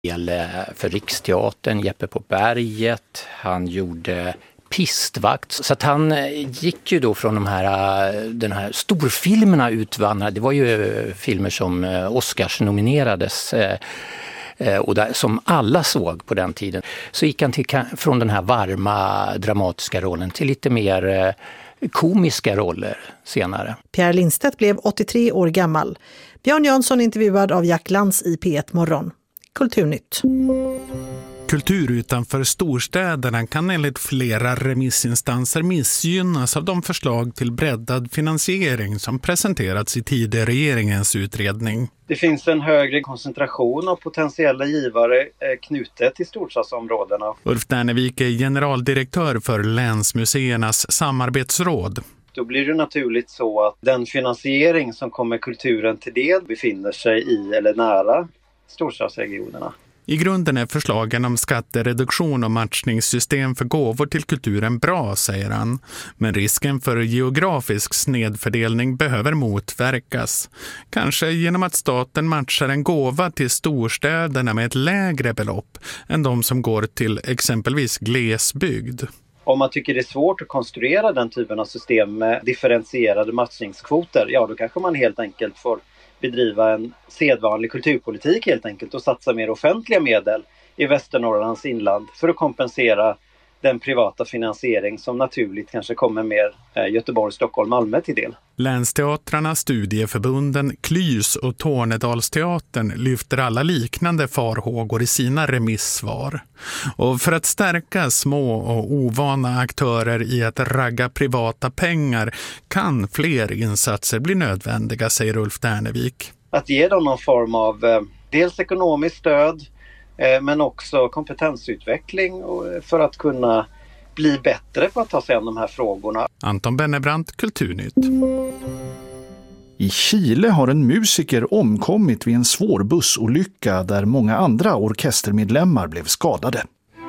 För Riksteatern, Jeppe på berget, han gjorde Pistvakt. Så att han gick ju då från den här storfilmerna utvandrade. Det var ju filmer som Oscars nominerades och som alla såg på den tiden. Så gick han från den här varma dramatiska rollen till lite mer komiska roller senare. Pierre Lindstedt blev 83 år gammal. Björn Jönsson intervjuad av Jack Lantz i P1 Morgon. Kulturnytt. Kultur utanför storstäderna kan enligt flera remissinstanser missgynnas av de förslag till breddad finansiering som presenterats i tidigare regeringens utredning. Det finns en högre koncentration av potentiella givare knutet till storstadsområdena. Ulf Dernevik är generaldirektör för Länsmuseernas samarbetsråd. Då blir det naturligt så att den finansiering som kommer kulturen till del befinner sig i eller nära storstadsregionerna. I grunden är förslagen om skattereduktion och matchningssystem för gåvor till kulturen bra, säger han. Men risken för geografisk snedfördelning behöver motverkas. Kanske genom att staten matchar en gåva till storstäderna med ett lägre belopp än de som går till exempelvis glesbygd. Om man tycker det är svårt att konstruera den typen av system med differentierade matchningskvoter, ja då kanske man helt enkelt får bedriva en sedvanlig kulturpolitik helt enkelt och satsa mer offentliga medel i Västernorrlands inland för att kompensera den privata finansiering som naturligt kanske kommer mer Göteborg, Stockholm, Malmö till del. Länsteatrarna, studieförbunden, Klys och Tornedalsteatern lyfter alla liknande farhågor i sina remissvar. Och för att stärka små och ovana aktörer i att ragga privata pengar kan fler insatser bli nödvändiga, säger Ulf Dernevik. Att ge dem någon form av dels ekonomiskt stöd men också kompetensutveckling för att kunna bli bättre på att ta sig an de här frågorna. Anton Bennebrant, Kulturnytt. I Chile har en musiker omkommit vid en svår bussolycka där många andra orkestermedlemmar blev skadade.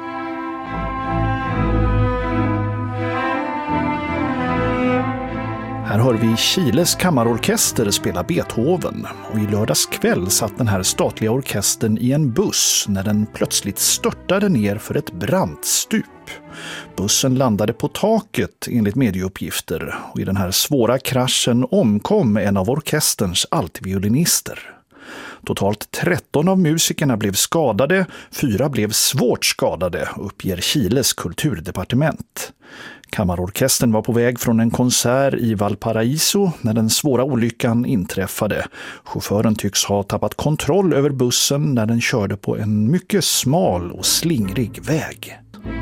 Här hör vi Chiles kammarorkester spela Beethoven och i lördags kväll satt den här statliga orkestern i en buss när den plötsligt störtade ner för ett brant stup. Bussen landade på taket enligt medieuppgifter och i den här svåra kraschen omkom en av orkesterns altviolinister. Totalt 13 av musikerna blev skadade, 4 blev svårt skadade, uppger Chiles kulturdepartement. Kammarorkestern var på väg från en konsert i Valparaiso när den svåra olyckan inträffade. Chauffören tycks ha tappat kontroll över bussen när den körde på en mycket smal och slingrig väg.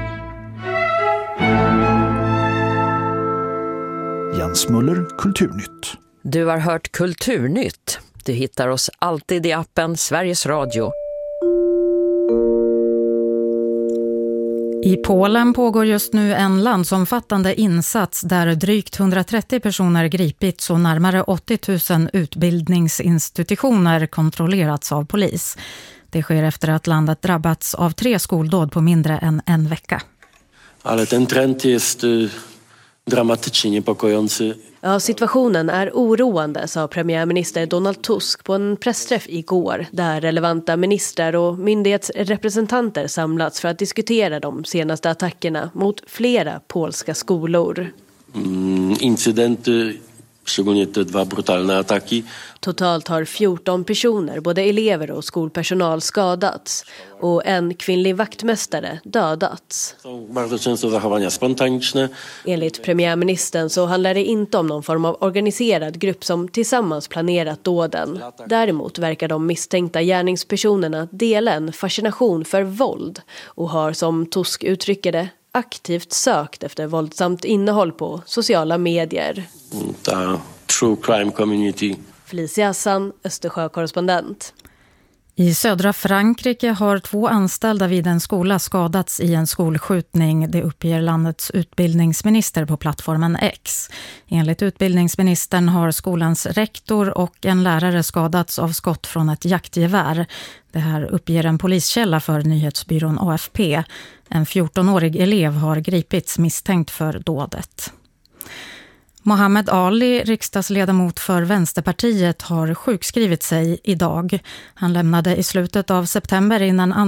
Jens Muller, Kulturnytt. Du har hört Kulturnytt. Du hittar oss alltid i appen Sveriges Radio. I Polen pågår just nu en landsomfattande insats där drygt 130 personer gripits och närmare 80 000 utbildningsinstitutioner kontrollerats av polis. Det sker efter att landet drabbats av 3 skoldåd på mindre än en vecka. Ale ten trend jest dramatycznie niepokojący. Ja, situationen är oroande, sa premiärminister Donald Tusk på en pressträff igår där relevanta ministrar och myndighetsrepresentanter samlats för att diskutera de senaste attackerna mot flera polska skolor. Incidenty, szczególnie te 2 brutalne ataki. Totalt har 14 personer, både elever och skolpersonal, skadats och en kvinnlig vaktmästare dödats. Bardzo często zachowania spontaniczne. Enligt premiärministern så handlar det inte om någon form av organiserad grupp som tillsammans planerat dåden. Däremot verkar de misstänkta gärningspersonerna dela en fascination för våld och har, som Tusk uttrycker det, aktivt sökt efter våldsamt innehåll på sociala medier. True crime community. Felicia Hassan, Östersjö-korrespondent. I södra Frankrike har 2 anställda vid en skola skadats i en skolskjutning. Det uppger landets utbildningsminister på plattformen X. Enligt utbildningsministern har skolans rektor och en lärare skadats av skott från ett jaktgevär. Det här uppger en poliskälla för nyhetsbyrån AFP. En 14-årig elev har gripits misstänkt för dådet. Mohammed Ali, riksdagsledamot för Vänsterpartiet, har sjukskrivit sig idag. Han lämnade i slutet av september in en